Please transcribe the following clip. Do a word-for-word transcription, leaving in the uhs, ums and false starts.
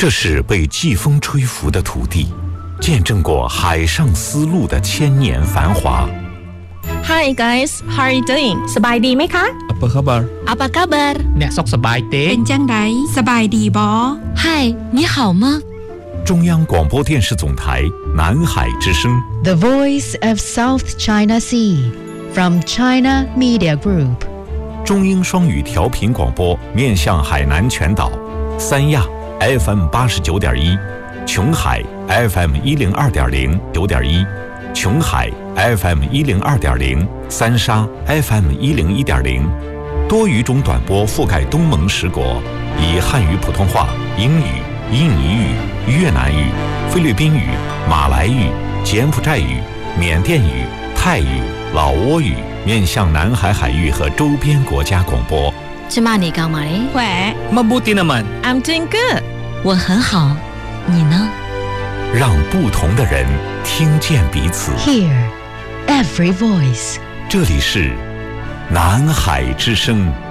这是被季风吹拂的土地，见证过海上丝路的千年繁华。 Hi guys, how are you doing? สบายดีไหมคะ Apa khabar? Apa kabar? អ្នកសុខសប្បាយទេเป็นจังไดสบายดีบอ Hi, 你好吗？ 中央广播电视总台南海之声 The Voice of South China Sea from China Media Group 中英双语调频广播面向海南全岛，三亚 F M 八十九点一，琼海 F M 一零二点零九点一，琼海 F M 一零二点零，三沙 F M 一零一点零，多语种短波覆盖东盟十国，以汉语普通话、英语、印尼语、越南语、菲律宾语、马来语、柬埔寨语、缅甸语、泰语、老挝语面向南海海域和周边国家广播。 芝麻你干嘛嘞？ แหว Mabuti naman. I'm doing good. 我很好，你呢？ 让不同的人听见彼此。 Hear every voice 这里是南海之声。